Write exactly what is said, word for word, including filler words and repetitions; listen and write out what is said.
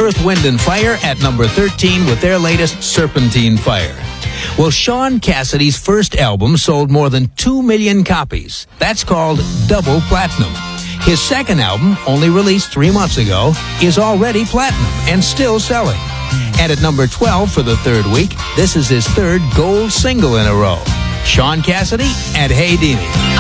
Earth, Wind and Fire at number thirteen with their latest Serpentine Fire. Well, Sean Cassidy's first album sold more than two million copies. That's called double platinum. His second album, only released three months ago, is already platinum and still selling. And at number twelve for the third week, this is his third gold single in a row. Sean Cassidy and Hey Dini.